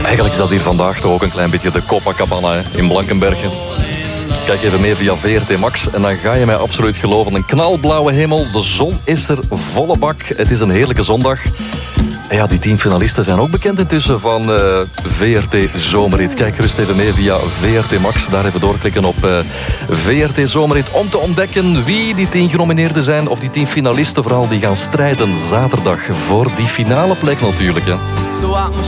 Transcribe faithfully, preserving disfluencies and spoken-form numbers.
Eigenlijk is dat hier vandaag toch ook een klein beetje de Copacabana hè, in Blankenbergen. Kijk even mee via V R T Max en dan ga je mij absoluut geloven. Een knalblauwe hemel, de zon is er volle bak. Het is een heerlijke zondag. En ja, die tien finalisten zijn ook bekend intussen van uh, V R T Zomerrit. Kijk gerust even mee via V R T Max. Daar even doorklikken op uh, V R T Zomerrit om te ontdekken wie die tien genomineerden zijn. Of die tien finalisten vooral die gaan strijden zaterdag voor die finale plek natuurlijk. Hè.